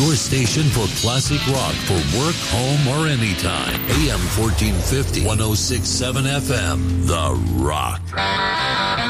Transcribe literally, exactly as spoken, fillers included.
Your station for classic rock for work, home, or anytime. A M fourteen fifty, one oh six point seven F M. The Rock.